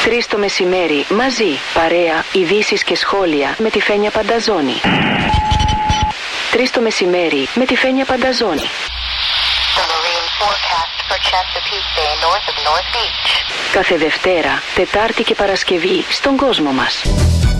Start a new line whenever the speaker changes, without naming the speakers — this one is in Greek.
3 το μεσημέρι, μαζί, παρέα, ειδήσεις και σχόλια με τη Φένια Πανταζόνη. 3 το μεσημέρι με τη Φένια Πανταζόνη. Κάθε Δευτέρα, Τετάρτη και Παρασκευή στον κόσμο μας.